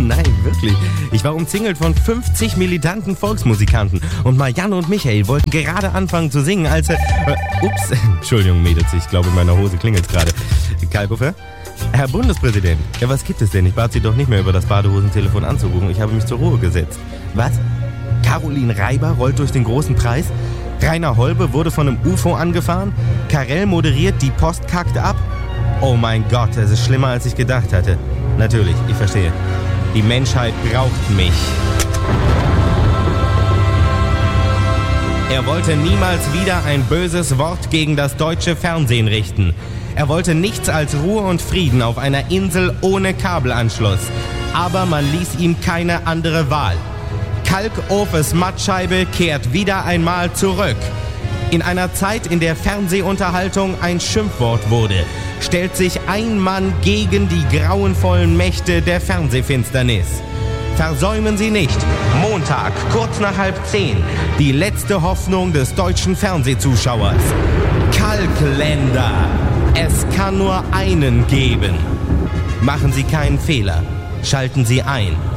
Nein, wirklich. Ich war umzingelt von 50 militanten Volksmusikanten und Marianne und Michael wollten gerade anfangen zu singen, als ups, Entschuldigung, Mädels, ich glaube in meiner Hose klingelt's gerade. Kalkofe? Herr Bundespräsident, ja, was gibt es denn? Ich bat Sie doch nicht mehr über das Badehosentelefon anzurufen. Ich habe mich zur Ruhe gesetzt. Was? Caroline Reiber rollt durch den großen Preis? Rainer Holbe wurde von einem UFO angefahren? Karel moderiert, die Post kackt ab? Oh mein Gott, es ist schlimmer, als ich gedacht hatte. Natürlich, ich verstehe. Die Menschheit braucht mich. Er wollte niemals wieder ein böses Wort gegen das deutsche Fernsehen richten. Er wollte nichts als Ruhe und Frieden auf einer Insel ohne Kabelanschluss. Aber man ließ ihm keine andere Wahl. Kalkofes Mattscheibe kehrt wieder einmal zurück. In einer Zeit, in der Fernsehunterhaltung ein Schimpfwort wurde, stellt sich ein Mann gegen die grauenvollen Mächte der Fernsehfinsternis. Versäumen Sie nicht, Montag, kurz nach 9:30, die letzte Hoffnung des deutschen Fernsehzuschauers. Kalkländer. Es kann nur einen geben. Machen Sie keinen Fehler. Schalten Sie ein.